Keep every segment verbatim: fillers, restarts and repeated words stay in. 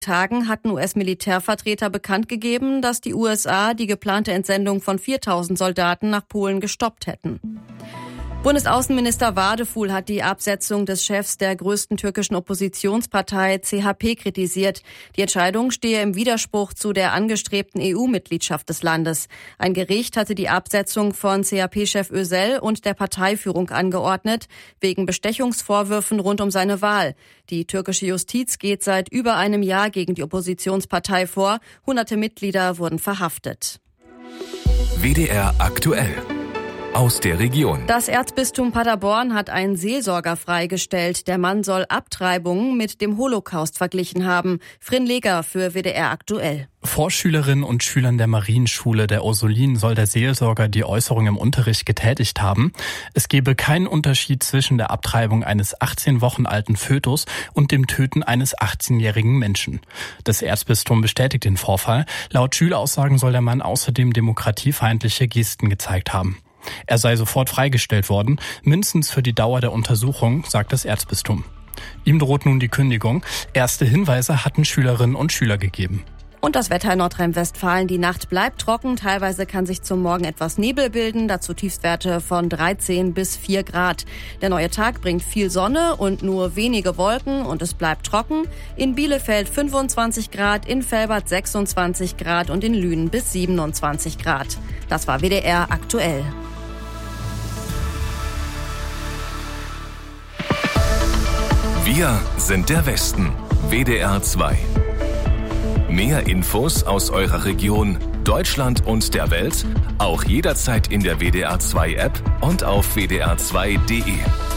Tagen hatten U S-Militärvertreter bekannt gegeben, dass die U S A die geplante Entsendung von viertausend Soldaten nach Polen gestoppt hätten. Bundesaußenminister Wadefuhl hat die Absetzung des Chefs der größten türkischen Oppositionspartei C H P kritisiert. Die Entscheidung stehe im Widerspruch zu der angestrebten E U-Mitgliedschaft des Landes. Ein Gericht hatte die Absetzung von C H P-Chef Özel und der Parteiführung angeordnet, wegen Bestechungsvorwürfen rund um seine Wahl. Die türkische Justiz geht seit über einem Jahr gegen die Oppositionspartei vor. Hunderte Mitglieder wurden verhaftet. W D R aktuell. Aus der Region. Das Erzbistum Paderborn hat einen Seelsorger freigestellt. Der Mann soll Abtreibungen mit dem Holocaust verglichen haben. Frin Leger für W D R aktuell. Vor Schülerinnen und Schülern der Marienschule der Ursulinen soll der Seelsorger die Äußerung im Unterricht getätigt haben. Es gebe keinen Unterschied zwischen der Abtreibung eines achtzehn Wochen alten Fötus und dem Töten eines achtzehnjährigen Menschen. Das Erzbistum bestätigt den Vorfall. Laut Schüleraussagen soll der Mann außerdem demokratiefeindliche Gesten gezeigt haben. Er sei sofort freigestellt worden, mindestens für die Dauer der Untersuchung, sagt das Erzbistum. Ihm droht nun die Kündigung. Erste Hinweise hatten Schülerinnen und Schüler gegeben. Und das Wetter in Nordrhein-Westfalen. Die Nacht bleibt trocken. Teilweise kann sich zum Morgen etwas Nebel bilden. Dazu Tiefstwerte von dreizehn bis vier Grad. Der neue Tag bringt viel Sonne und nur wenige Wolken und es bleibt trocken. In Bielefeld fünfundzwanzig Grad, in Velbert sechsundzwanzig Grad und in Lünen bis siebenundzwanzig Grad. Das war W D R aktuell. Wir sind der Westen. W D R zwei. Mehr Infos aus eurer Region, Deutschland und der Welt, auch jederzeit in der W D R zwei App und auf w d r zwei punkt d e.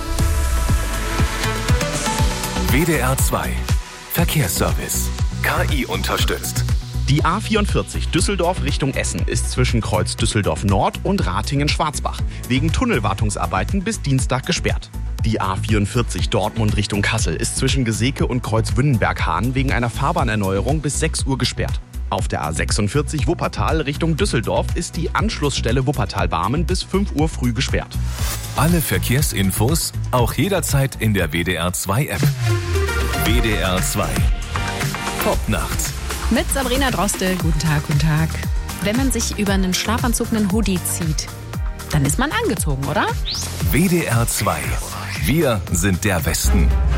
W D R zwei. Verkehrsservice. K I unterstützt. Die A vierundvierzig Düsseldorf Richtung Essen ist zwischen Kreuz Düsseldorf Nord und Ratingen-Schwarzbach wegen Tunnelwartungsarbeiten bis Dienstag gesperrt. Die A vierundvierzig Dortmund Richtung Kassel ist zwischen Geseke und Kreuz Wünnenberg-Hahn wegen einer Fahrbahnerneuerung bis sechs Uhr gesperrt. Auf der A sechsundvierzig Wuppertal Richtung Düsseldorf ist die Anschlussstelle Wuppertal-Barmen bis fünf Uhr früh gesperrt. Alle Verkehrsinfos auch jederzeit in der W D R zwei App. W D R zwei. Popnacht. Mit Sabrina Droste. Guten Tag, guten Tag. Wenn man sich über einen Schlafanzug einen Hoodie zieht, dann ist man angezogen, oder? W D R zwei. Wir sind der Westen.